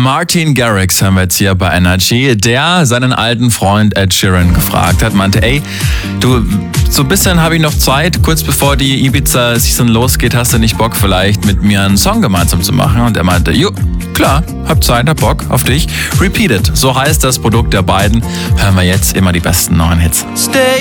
Martin Garrix haben wir jetzt hier bei Energy, der seinen alten Freund Ed Sheeran gefragt hat, meinte, ey, du, so ein bisschen habe ich noch Zeit, kurz bevor die Ibiza-Season losgeht, hast du nicht Bock vielleicht mit mir einen Song gemeinsam zu machen? Und er meinte, jo, klar, hab Zeit, hab Bock auf dich. Repeat It, so heißt das Produkt der beiden. Hören wir jetzt immer die besten neuen Hits.